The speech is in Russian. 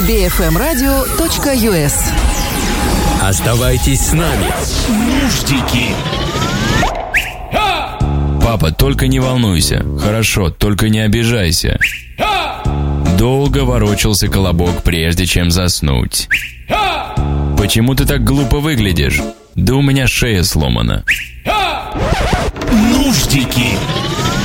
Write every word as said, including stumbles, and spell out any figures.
би эф эм радио точка ю эс. Оставайтесь с нами. Нуждики. Папа, только не волнуйся. Хорошо, только не обижайся. Долго ворочался колобок, прежде чем заснуть. Почему ты так глупо выглядишь? Да у меня шея сломана. Нуждики.